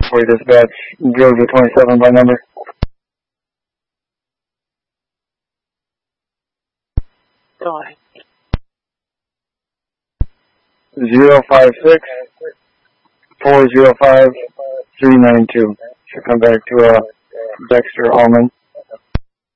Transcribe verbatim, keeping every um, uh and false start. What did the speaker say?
for you, dispatch. Georgia twenty-seven by number. Go ahead. Zero five six four zero five three nine two. Should come back to uh, Dexter Allman.